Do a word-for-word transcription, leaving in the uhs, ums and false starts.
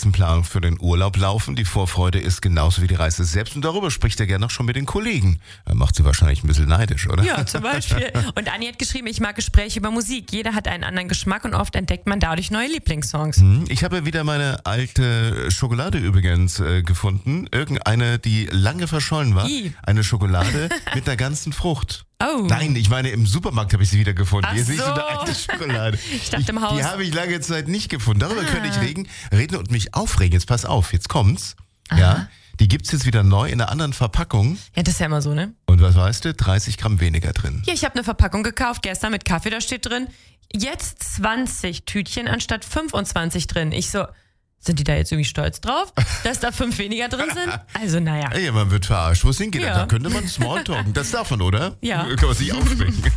Spitzenplanungen für den Urlaub laufen. Die Vorfreude ist genauso wie die Reise selbst. Und darüber spricht er gerne noch schon mit den Kollegen. Er macht sie wahrscheinlich ein bisschen neidisch, oder? Ja, zum Beispiel. Und Anni hat geschrieben, ich mag Gespräche über Musik. Jeder hat einen anderen Geschmack und oft entdeckt man dadurch neue Lieblingssongs. Ich habe wieder meine alte Schokolade übrigens äh, gefunden. Irgendeine, die lange verschollen war. I. Eine Schokolade mit einer ganzen Frucht. Oh. Nein, ich meine, im Supermarkt habe ich sie wieder gefunden. Ach Hier sehe ich so so. eine alte Schokolade. Ich dachte im Haus. Die habe ich lange Zeit nicht gefunden. Darüber Ah. könnte ich reden, reden und mich aufregen. Jetzt pass auf, jetzt kommt's. Ja, die gibt's jetzt wieder neu in einer anderen Verpackung. Ja, das ist ja immer so, ne? Und was weißt du? dreißig Gramm weniger drin. Hier, ich habe eine Verpackung gekauft gestern mit Kaffee, da steht drin, jetzt zwanzig Tütchen anstatt fünfundzwanzig drin. Ich so, sind die da jetzt irgendwie stolz drauf, dass da fünf weniger drin sind? Also, naja. Ja, man wird verarscht. Wo es hingeht, Ja. da könnte man Smalltalken. Das darf man, oder? Ja. Kann man sich aufregen.